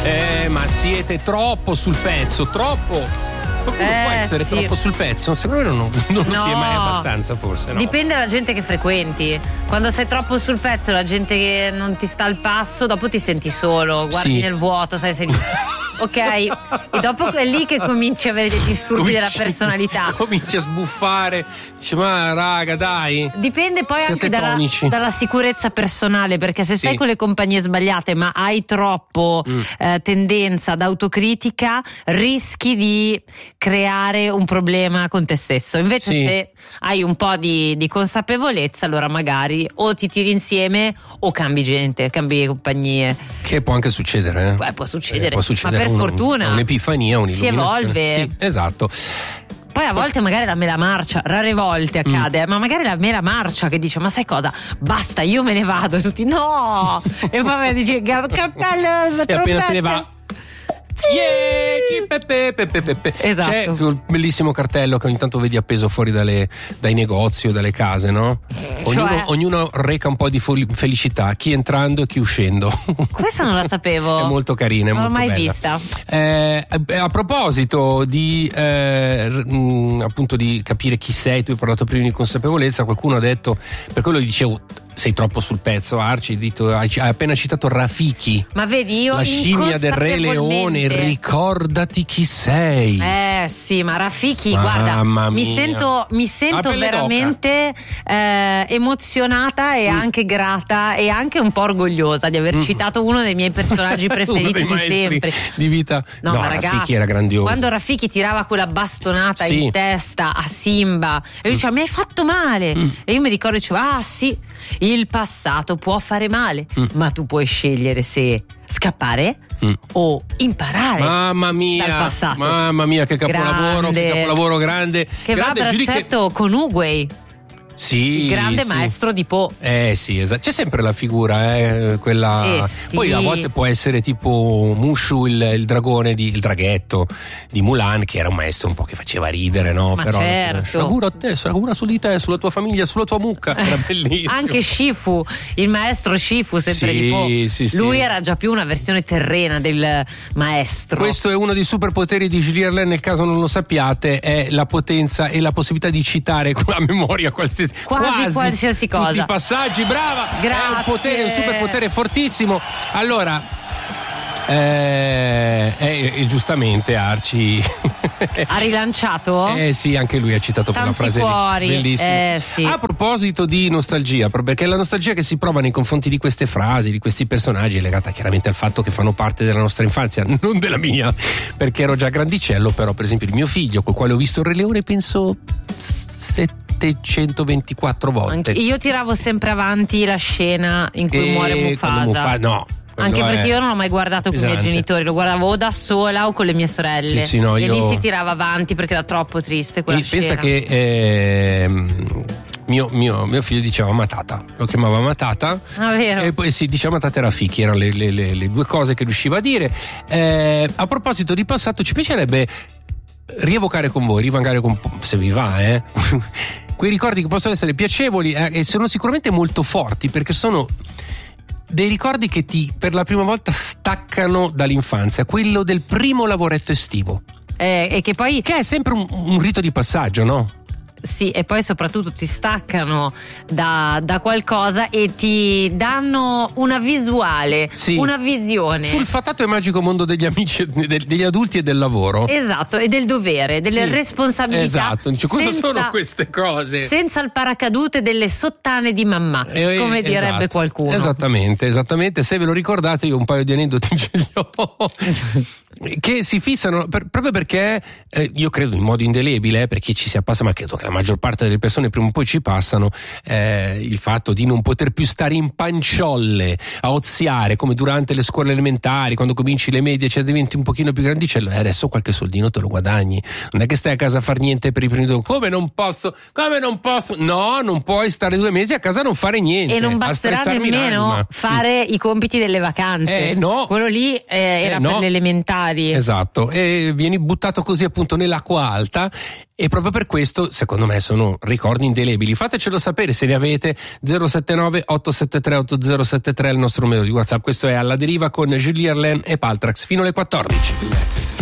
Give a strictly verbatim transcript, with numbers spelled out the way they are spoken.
Eh, ma siete troppo sul pezzo, troppo. Qualcuno Eh, può essere sì. troppo sul pezzo? Secondo me non, non lo No. si è mai abbastanza, forse. No? Dipende dalla gente che frequenti. Quando sei troppo sul pezzo, la gente che non ti sta al passo, dopo ti senti solo, guardi Sì. nel vuoto, sai, sei lì. Ok, e dopo è lì che cominci a avere dei disturbi Cominci- della personalità. Cominci a sbuffare, dici ma raga dai. Dipende poi Siete anche dalla, tonici. dalla sicurezza personale, perché se sei Sì. con le compagnie sbagliate ma hai troppo Mm. eh, tendenza ad autocritica, rischi di creare un problema con te stesso. Invece Sì. se hai un po' di, di consapevolezza, allora magari o ti tiri insieme o cambi gente, cambi compagnie. Che può anche succedere, eh? Eh, può succedere, Eh, può succedere ma per un- fortuna un'epifania, si un'illuminazione. evolve. Sì, esatto. Poi a volte magari la mela marcia, rare volte accade, ma magari la mela marcia che dice ma sai cosa, basta, io me ne vado, e tutti no, e poi dice cappello, E appena se ne va, yeah, pepe, pepe, pepe. Esatto. C'è quel bellissimo cartello che ogni tanto vedi appeso fuori dalle, dai negozi o dalle case, no? Ognuno, Cioè? ognuno reca un po' di fol- felicità, chi entrando e chi uscendo. Questa non la sapevo. È molto carina, è non l'ho molto mai bella. vista. Eh, a proposito di eh, r- mh, appunto di capire chi sei, tu hai parlato prima di consapevolezza, qualcuno ha detto, per quello dicevo sei troppo sul pezzo, Arci, dito, hai, hai appena citato Rafiki, Ma vedi, io la scimmia del Re Leone, inconsapevolmente- ricordati chi sei. Eh sì, ma Rafiki, Mamma guarda, mi mia. sento, mi La sento pelle veramente eh, emozionata e Mm. anche grata e anche un po' orgogliosa di aver citato uno dei miei personaggi Uno preferiti dei di maestri sempre. di vita. No, ma Rafiki ragazzi, era grandioso. quando Rafiki tirava quella bastonata Sì. in testa a Simba e lui diceva mi hai fatto male, e io mi ricordo dicevo ah sì, il passato può fare male, Mm. ma tu puoi scegliere se scappare Mm. o imparare Mamma mia, dal passato. mamma mia, che capolavoro, Grande. che capolavoro grande. che va a grande, giuri che- braccetto con Uguay, Sì, il grande sì. maestro di Po. Eh sì, esatto. C'è sempre la figura, eh, quella. Eh, sì. Poi a volte può essere tipo Mushu, il, il dragone, di, il draghetto di Mulan, che era un maestro un po' che faceva ridere, no? Ma Però certo. sciagura a te, sciagura su di te, sulla tua famiglia, sulla tua mucca. Era bellissimo. Anche Shifu, il maestro Shifu, sempre Sì, di Po. sì, sì. Lui era già più una versione terrena del maestro. Questo è uno dei superpoteri di Julie Erlen, nel caso non lo sappiate, è la potenza e la possibilità di citare con la memoria qualsiasi, Quasi qualsiasi cosa. tutti i passaggi, brava. È un Grazie. potere, un superpotere fortissimo. Allora, eh, eh, eh, giustamente Arci Ha rilanciato? eh sì, anche lui ha citato quella Tanti frase lì. cuori. Bellissima. Eh, sì. A proposito di nostalgia, proprio perché la nostalgia che si prova nei confronti di queste frasi, di questi personaggi, è legata chiaramente al fatto che fanno parte della nostra infanzia, non della mia, perché ero già grandicello, però per esempio il mio figlio, col quale ho visto il Re Leone, penso settecentoventiquattro volte. Anche- io tiravo sempre avanti la scena in cui E muore Mufasa. quando Mufa- no, quello Anche perché è io non l'ho mai guardato con i miei pesante. genitori, lo guardavo o da sola o con le mie sorelle. Sì, sì, no, e io- lì si tirava avanti perché era troppo triste quella E scena. pensa che ehm, mio, mio, mio figlio diceva Matata, lo chiamava Matata. Ah, vero? E poi sì, diceva Matata e Rafiki, erano le, le, le, le due cose che riusciva a dire. Eh, a proposito di passato, ci piacerebbe rievocare con voi, rivangare con, se vi va, eh, quei ricordi che possono essere piacevoli eh, e sono sicuramente molto forti, perché sono dei ricordi che ti per la prima volta staccano dall'infanzia, quello del primo lavoretto estivo, Eh, e che poi che è sempre un, un rito di passaggio, no? sì, e poi soprattutto ti staccano da, da qualcosa e ti danno una visuale, Sì. una visione. Sul fatato e magico mondo degli amici, de- degli adulti e del lavoro. Esatto, e del dovere, delle Sì. responsabilità. Esatto, dice, cosa senza- sono queste cose? Senza il paracadute delle sottane di mamma, Eh, come eh, direbbe esatto. qualcuno. Esattamente, esattamente. Se ve lo ricordate, io un paio di aneddoti ce li ho. Che si fissano per- proprio perché eh, io credo in modo indelebile, eh, per chi ci si appassa, ma credo che la maggior parte delle persone prima o poi ci passano, eh, il fatto di non poter più stare in panciolle a oziare come durante le scuole elementari, quando cominci le medie, cioè diventi un pochino più grandicello e adesso qualche soldino te lo guadagni, non è che stai a casa a far niente per i primi due. Come non posso? Come non posso? No, non puoi stare due mesi a casa a non fare niente, E non a basterà stressarmi nemmeno l'anima. fare i compiti delle vacanze. Eh, no. Quello lì eh, era Eh, no. per le elementari. Esatto, e vieni buttato così appunto nell'acqua alta, e proprio per questo secondo secondo me sono ricordi indelebili. Fatecelo sapere se ne avete. Zero sette nove otto sette tre otto zero sette tre è il nostro numero di WhatsApp. Questo è Alla Deriva con Julie Erlen e Paltrax fino alle quattordici.